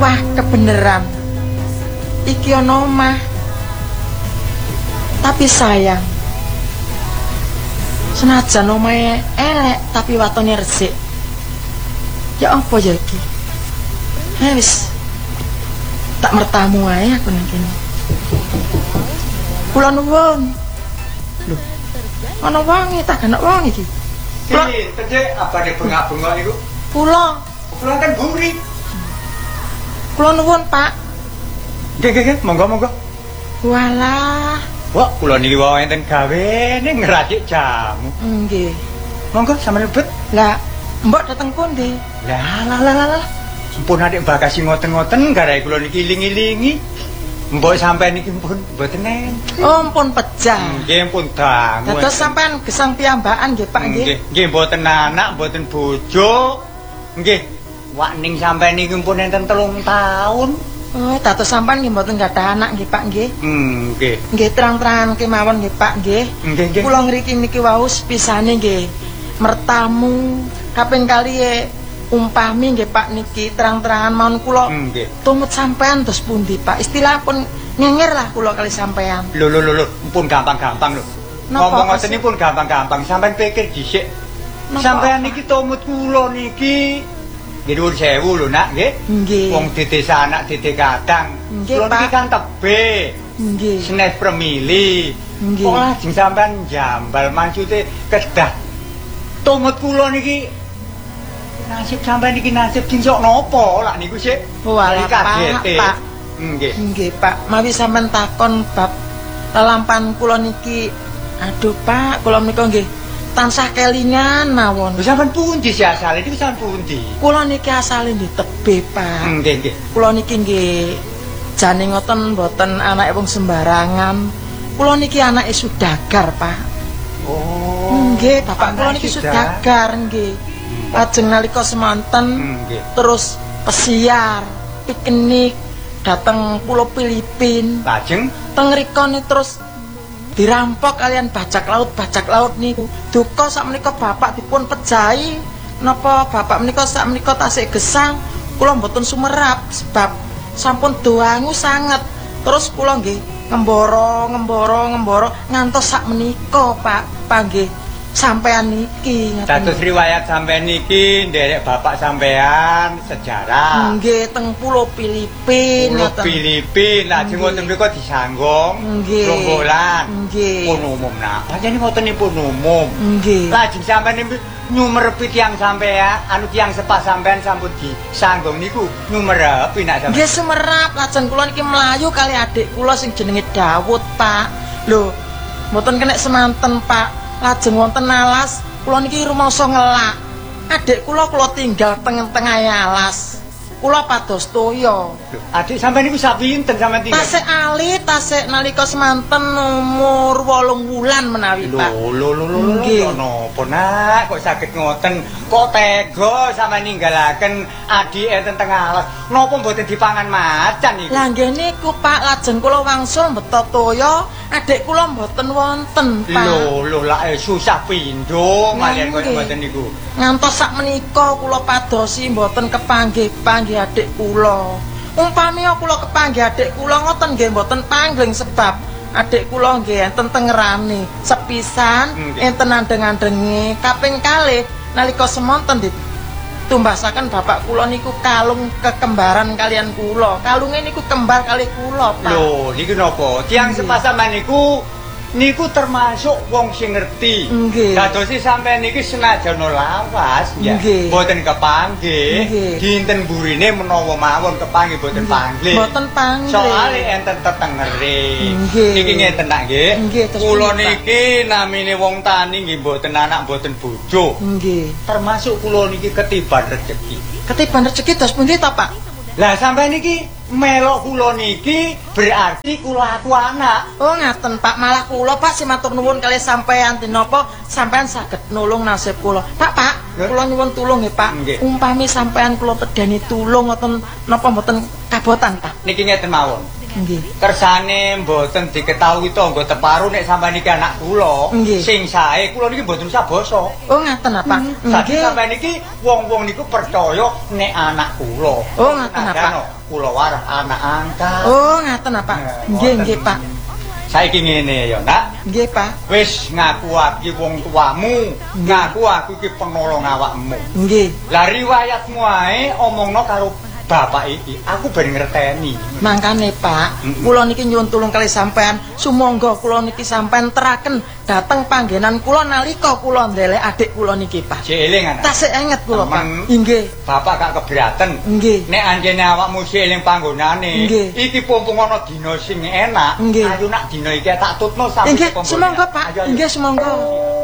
Wah, kebeneran. Iki ana omah. Tapi sayang. Senajan omahe elek tapi watone resik. Ya apa ya iki? Wis. Tak mertamu ae aku nang kene. Kula nuwun. Lho. Ana wangi tak ana wong iki. Iki, tedek abane bengak-bengok niku. Kula. Kula kan buri. Kula nuwun, Pak. Nggih, monggo. Walah. Wah, kula niki wae enten gawene ngracik jamu. Nggih. Monggo sampeyan lebet. Lah, mbok dateng pundi? Lah. Sampun adik bakasi ngoten-ngoten garahe kula niki iling-ilingi. Mbok sampeyan niki pun mboten enten. Oh, ampun pejah. Nggih, pun dangu. Dados sampean gesang piyambakan nggih, Pak nggih. Nggih, mboten anak, mboten bojo. Nggih. Wakning sampeyan niki pun enten 3 taun. Oh, dados sampean nggih mboten gadah anak nggih, Pak nggih. Nggih. Nggih terang-terangan kemawon nggih, Pak nggih. Nggih. Kula ngriki niki wau sepisane nggih mertamu kaping kali umpami nggih Pak niki terang-terangan mawon kula tumut sampean terus pundi Pak istilah pun ngenger lah kula kali sampean lho pun gampang-gampang lho ngomong ngoten pun gampang-gampang sampean pikir dhisik sampean niki tumut kula niki nggih nuwun sewu lho nak nggih wong di desa anak dede kadang kula niki kan tebe nggih senes premili kok lajeng sampean jambal maksude kedah tumut kula niki nasib sampean iki nasib jinsok nopo lak niku sik. Walah Pak. Nggih. Pak, mawi sampean takon bab lelampan kula niki. Aduh Pak, kula menika nggih tansah kelingan mawon. Lha sampean pundi sih asale niku sampean pundi? Kula niki asale di Tebe, Pak. Nggih. Kula niki nggih jane ngoten mboten anake wong sembarangan. Kula niki anake Sudagar, Pak. Oh. Nggih, bapak kula niki Sudagar nggih. Lajeng nalika semanten terus pesiar piknik dateng Pulau Filipin lajeng teng rikone terus dirampok kalian bajak laut niku duka sakmenika bapak dipun pejahi napa bapak menika sakmenika tasik gesang kula mboten sumerap sebab sampun doangu sanget terus kula nggih ngemboro ngantos sakmenika Pak nggih sampean niki dados riwayat sampean niki nderek bapak sampean sejarah nggih teng Pulau Filipin lajeng wonten mriku disanggong rombolan pun umum nah pancen wontenipun umum lajeng sampean nyumerepi tiyang sampean anu tiyang sepah sampean sampun disanggong niku nyumerepi nak sampean nggih sumerap lajeng kula niki mlayu kali adik kula sing jenenge Daud Pak lho mboten kena semanten Pak lajeng wonten alas kula niki rumangsa ngelak adik kula tinggal tengah-tengah alas kula pados toya adik sampean niku sapinten sampean tinggal tasik alit tasik nalika semanten umur 8 wulan menawi Pak lho napa nak kok saged ngoten kok tega sampean ninggalaken adik enten tengah alas napa mboten dipangan macan niku lah nggih niku Pak lajeng kula wangsul mbeta toya adik kula mboten wonten Pak lho lak susah pindho malian kok mboten niku ngantos sak menika kula padosi mboten kepanggih adik kula umpami kula kepanggih adik kula ngoten nggih mboten panggling sebab adik kula nggih enten tengerane sepisan enten andeng-andenge kaping kalih nalika semonten ditumbasaken bapak kula niku kalung kekembaran kalian kula kalunge niku kembar kalih kula Pak lho niku napa tiyang sepasaman niku termasuk wong sing ngerti dadosi sampeyan niki senajan lawas ya mboten kepanggih dinten burine menawa mawon kepanggih mboten panggih soalé enten tetengere niki ngeten nak nggih kula niki namine wong tani nggih mboten anak mboten bojo termasuk kula niki ketiban rejeki terus pundi ta Pak lah sampeyan niki melok kula niki berarti kula aku anak. Oh ngaten Pak, malah kula Pak sing matur nuwun kalih sampean dinapa sampean saged nulung nasib kula. Pak, kula nyuwun tulung nggih Pak. Umpami sampean kula tedani tulung ngoten napa mboten kabotan Pak. Niki ngeten mawon. Nggih. Kersane mboten diketahui tangga teparu nek sampeyan iki anak kula. Sing sae kula niki mboten usah basa. Oh ngaten apa? Dadi sampeyan iki wong-wong niku percaya nek anak kula. Oh ngaten apa? Kula warah anak angkat. Oh ngaten apa? Nggih Pak. Saiki ngene ya, Nak. Nggih, Pak. Wis ngaku iki wong tuamu, ngaku aku iki penolong awakmu. Nggih. Lah riwayatmu ae omongno karo bapak iki, aku ben ngerteni. Mangkane, Pak, kula niki nyuwun tulung kali sampean, sumangga kula niki sampean teraken dateng panggenan kula nalika kula ndelek adik kula niki, Pak. Jek eling anak. Tasih enget kula, Pak. Nggih. Bapak gak keberatan. Nggih. Nek anjene awakmu sik eling panggonane, iki pumpung ana dina sing enak. Ayo nak dina iki tak tutno sampe Nggih, sumangga, Pak. Nggih, sumangga.